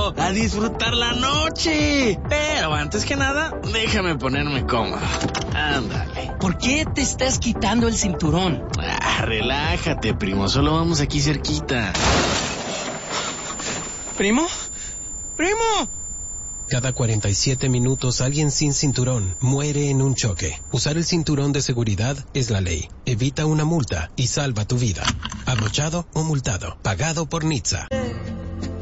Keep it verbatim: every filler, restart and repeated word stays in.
primo, a disfrutar la noche. Pero antes que nada, déjame ponerme cómodo. Ándale. ¿Por qué te estás quitando el cinturón? Ah, relájate, primo, solo vamos aquí cerquita. ¿Primo? ¡Primo! Cada cuarenta y siete minutos alguien sin cinturón muere en un choque. Usar el cinturón de seguridad es la ley. Evita una multa y salva tu vida. Abrochado o multado. Pagado por N H T S A.